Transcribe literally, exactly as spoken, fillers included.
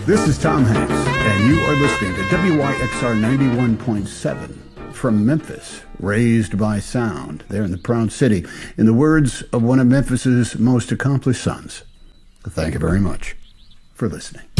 This is Tom Hanks, and you are listening to W Y X R ninety-one point seven from Memphis, raised by sound, there in the Proud City, in the words of one of Memphis's most accomplished sons. Thank you very much for listening.